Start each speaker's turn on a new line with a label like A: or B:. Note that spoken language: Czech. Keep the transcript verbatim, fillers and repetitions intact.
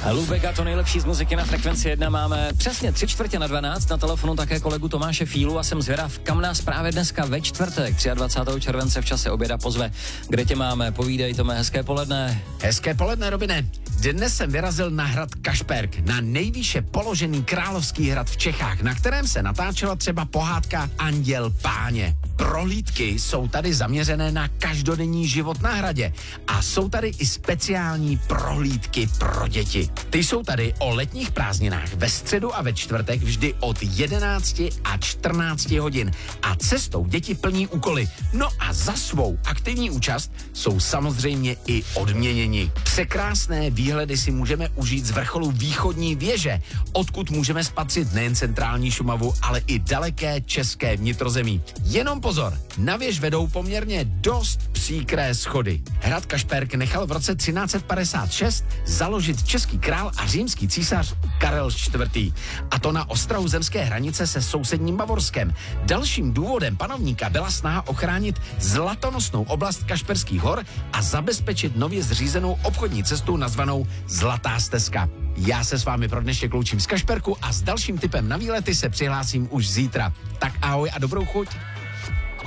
A: Lubega, to nejlepší z muziky na Frekvenci jedna. Máme přesně tři čtvrtě na dvanáct. Na telefonu také kolegu Tomáše Fílu a jsem zvědav, kam nás právě dneska ve čtvrtek dvacátého třetího července v čase oběda pozve. Kde tě máme? Povídej, Tome, hezké poledne.
B: Hezké poledne, Robine. Dnes jsem vyrazil na hrad Kašperk, na nejvýše položený královský hrad v Čechách, na kterém se natáčela třeba pohádka Anděl Páně. Prohlídky jsou tady zaměřené na každodenní život na hradě a jsou tady i speciální prohlídky pro děti. Ty jsou tady o letních prázdninách ve středu a ve čtvrtek vždy od jedenácti a čtrnácti hodin a cestou děti plní úkoly. No a za svou aktivní účast jsou samozřejmě i odměněni. Překrásné výhledy si můžeme užít z vrcholu východní věže, odkud můžeme spatřit nejen centrální Šumavu, ale i daleké české vnitrozemí. Jenom pozor, na věž vedou poměrně dost příkré schody. Hrad Kašperk nechal v roce třináct set padesát šest založit český král a římský císař Karel čtvrtý. A to na ostrahu zemské hranice se sousedním Bavorskem. Dalším důvodem panovníka byla snaha ochránit zlatonosnou oblast Kašperských hor a zabezpečit nově zřízenou obchodní cestu nazvanou Zlatá stezka. Já se s vámi pro dnešek loučím z Kašperku a s dalším tipem na výlety se přihlásím už zítra. Tak ahoj a dobrou chuť.